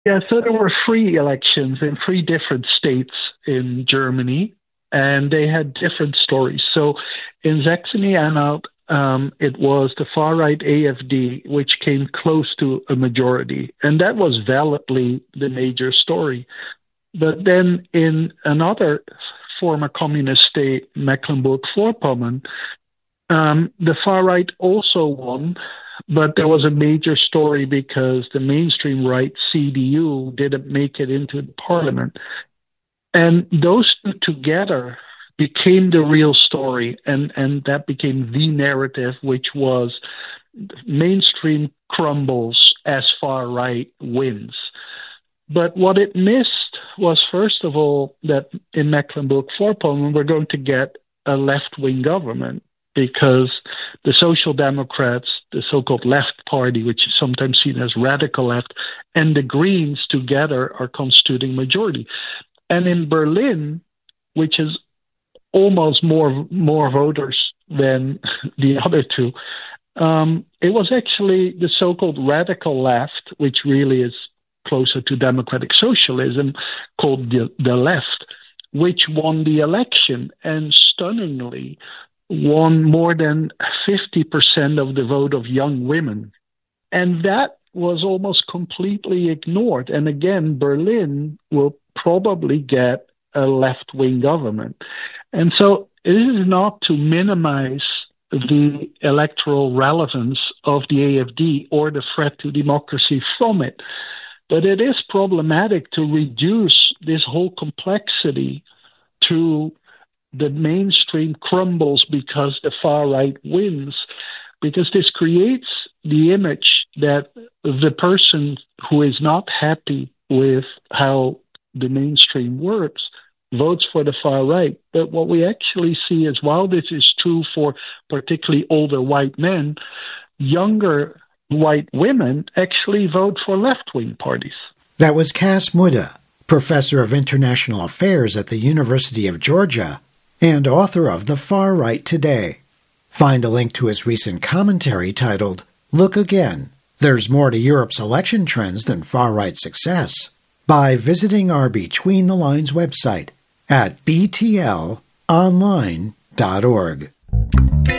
Yeah, so there were three elections in three different states in Germany, and they had different stories. So in Saxony-Anhalt, it was the far right AFD, which came close to a majority, and that was validly the major story. But then in another former communist state, Mecklenburg-Vorpommern, the far right also won, but there was a major story because the mainstream right, CDU, didn't make it into the parliament. And those two together became the real story, and that became the narrative, which was mainstream crumbles as far right wins. But what it missed was, first of all, that in Mecklenburg-Vorpommern, we're going to get a left-wing government because the Social Democrats, the so-called left party, which is sometimes seen as radical left, and the Greens together are constituting majority. And in Berlin, which is almost more voters than the other two, it was actually the so-called radical left, which really is closer to democratic socialism, called the left, which won the election and stunningly won more than 50% of the vote of young women. And that was almost completely ignored. And again, Berlin will probably get a left-wing government. And so it is not to minimize the electoral relevance of the AFD or the threat to democracy from it. But it is problematic to reduce this whole complexity to the mainstream crumbles because the far right wins, because this creates the image that the person who is not happy with how the mainstream works votes for the far right. But what we actually see is, while this is true for particularly older white men, younger white women actually vote for left-wing parties. That was Cas Mudde, professor of international affairs at the University of Georgia and author of The Far Right Today. Find a link to his recent commentary titled, Look Again, There's More to Europe's Election Trends Than Far-Right Success, by visiting our Between the Lines website at btlonline.org.